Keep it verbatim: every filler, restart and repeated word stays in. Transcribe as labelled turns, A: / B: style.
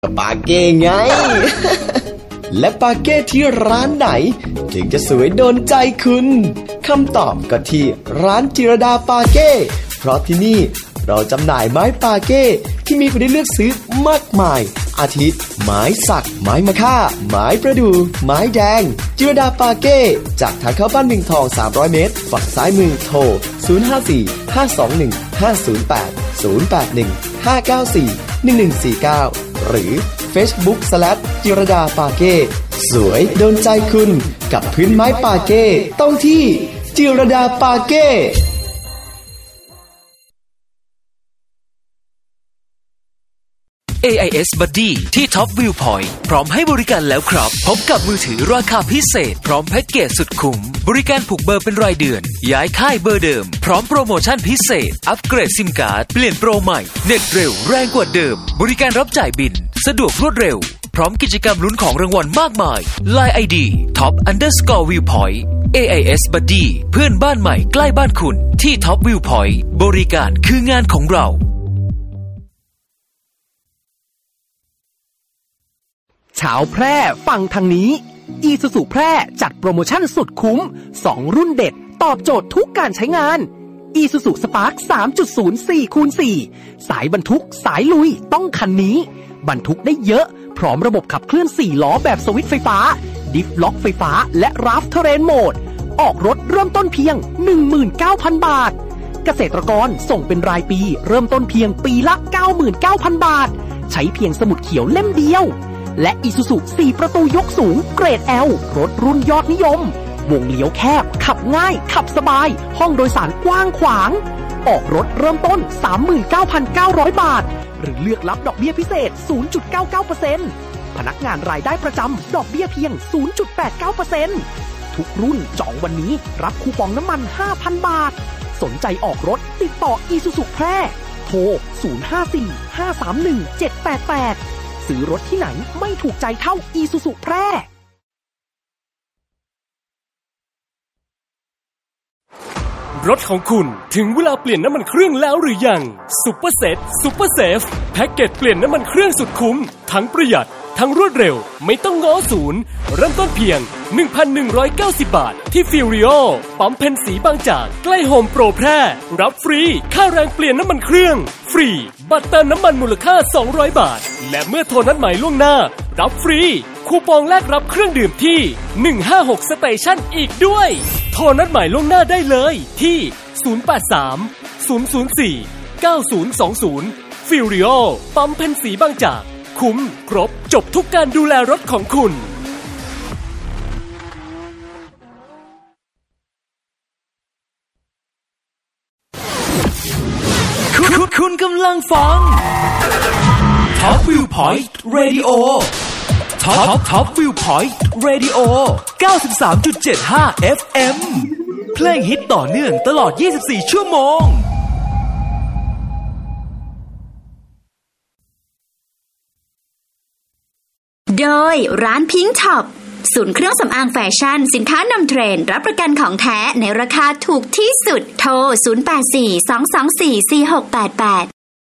A: ปาเก้ไง และปาเก้ที่ร้านไหนถึงจะสวยโดนใจคุณคำตอบก็ที่ร้านจิรดาปาเก้เพราะที่นี่เราจำหน่ายไม้ปาเก้ที่มีให้ได้เลือกซื้อมากมายอาทิไม้สักไม้มะค่าไม้ประดู่ไม้แดงจิรดาปาเก้จากทางเข้าบ้านเมืองทองสามร้อยเมตรฝั่งซ้ายมือโทรศูนย์ ห้า สี่ ห้า สอง หนึ่ง ห้า ศูนย์ แปด ศูนย์ แปด หนึ่ง ห้า เก้า สี่ หนึ่ง หนึ่ง สี่ เก้าหรือ Facebook สแลช จิรดาปาเก้สวยโดนใจคุณกับพื้นไม้ปาเก้ต้องที่จิรดาปาเก้
B: เอ ไอ เอส Buddy ที่ Top Viewpoint พร้อมให้บริการแล้วครับพบกับมือถือราคาพิเศษพร้อมแพ็กเกจสุดคุ้มบริการผูกเบอร์เป็นรายเดือนย้ายค่ายเบอร์เดิมพร้อมโปรโมชั่นพิเศษอัปเกรดซิมการ์ดเปลี่ยนโปรใหม่เน็ตเร็วแรงกว่าเดิมบริการรับจ่ายบินสะดวกรวดเร็วพร้อมกิจกรรมลุ้นของรางวัลมากมาย ไลน์ ไอ ดี Top Underscore Viewpoint เอ ไอ เอส Buddy เพื่อนบ้านใหม่ใกล้บ้านคุณที่ Top Viewpoint บริการคืองานของเรา
C: ชาวแพร่ฟังทางนี้ Isuzu แพร่จัดโปรโมชั่นสุดคุ้มสองรุ่นเด็ดตอบโจทย์ทุกการใช้งาน Isuzu Spark สามจุดศูนย์ สี่ คูณ สี่ สายบรรทุกสายลุยต้องคันนี้บรรทุกได้เยอะพร้อมระบบขับเคลื่อนสี่ล้อแบบสวิตช์ไฟฟ้าดิฟล็อกไฟฟ้าและราฟเทเรนโหมดออกรถเริ่มต้นเพียง หนึ่งหมื่นเก้าพัน บาทเกษตรกรส่งเป็นรายปีเริ่มต้นเพียงปีละ เก้าหมื่นเก้าพัน บาทใช้เพียงสมุดเขียวเล่มเดียวและ Isuzu สี่ประตูยกสูงเกรด L รถรุ่นยอดนิยมวงเลี้ยวแคบขับง่ายขับสบายห้องโดยสารกว้างขวางออกรถเริ่มต้น สามหมื่นเก้าพันเก้าร้อย บาทหรือเลือกรับดอกเบี้ยพิเศษ ศูนย์จุดเก้าเก้าเปอร์เซ็นต์ พนักงานรายได้ประจำดอกเบี้ยเพียง ศูนย์จุดแปดเก้าเปอร์เซ็นต์ ทุกรุ่นจองวันนี้รับคูปองน้ำมัน ห้าพัน บาทสนใจออกรถติดต่อ Isuzu แพร่โทร ศูนย์ ห้า สี่ ห้า สาม หนึ่ง เจ็ด แปด แปดซื้อรถที่ไหนไม่ถูกใจเท่า Isuzu แพร่
D: รถของคุณถึงเวลาเปลี่ยนน้ำมันเครื่องแล้วหรือยังซุปเปอร์เซตซุปเปอร์เซฟแพ็กเกจเปลี่ยนน้ำมันเครื่องสุดคุ้มทั้งประหยัดทั้งรวดเร็วไม่ต้องง้อศูนย์เริ่มต้นเพียง หนึ่งพันหนึ่งร้อยเก้าสิบ บาทที่ฟิวริโอปั๊มเพนสีบางจากใกล้โฮมโปรแพร่รับฟรีค่าแรงเปลี่ยนน้ำมันเครื่องฟรีบัตรเติมน้ำมันมูลค่าสองร้อยบาทและเมื่อโทรนัดหมายล่วงหน้ารับฟรีคูปองแลกรับเครื่องดื่มที่หนึ่งห้าหกสเตชันอีกด้วยโทรนัดหมายล่วงหน้าได้เลยที่ศูนย์ แปด สาม ศูนย์ ศูนย์ สี่ เก้า ศูนย์ สอง ศูนย์ฟิวริโอปั๊มเพนสีบางจากคุ้มครบจบทุกการดูแลรถของคุณ
B: คุณคุณกำลังฟัง Top Viewpoint Radio Top Top Viewpoint Radio เก้าสิบสามจุดเจ็ดห้า เอฟ เอ็ม เพลงฮิตต่อเนื่องตลอดยี่สิบสี่ชั่วโมง
E: โดยร้านพิงค์ช็อปศูนย์เครื่องสำอางแฟชั่นสินค้านำเทรนด์รับประกันของแท้ในราคาถูกที่สุดโทรศูนย์ แปด สี่ สอง สอง สี่ สี่ หก แปด แปด